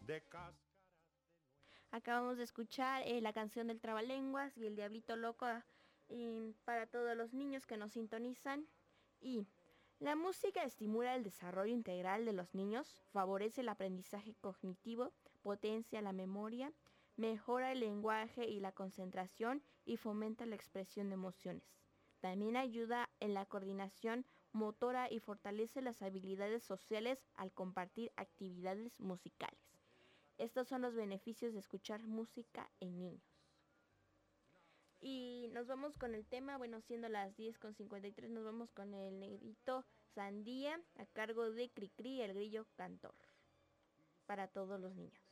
Acabamos de escuchar la canción del Trabalenguas y el Diablito Loco para todos los niños que nos sintonizan. Y la música estimula el desarrollo integral de los niños, favorece el aprendizaje cognitivo, potencia la memoria, mejora el lenguaje y la concentración y fomenta la expresión de emociones. También ayuda en la coordinación motora y fortalece las habilidades sociales al compartir actividades musicales. Estos son los beneficios de escuchar música en niños. Y nos vamos con el tema, bueno, siendo las 10:53, nos vamos con el negrito Sandía a cargo de Cricri, el grillo cantor, para todos los niños.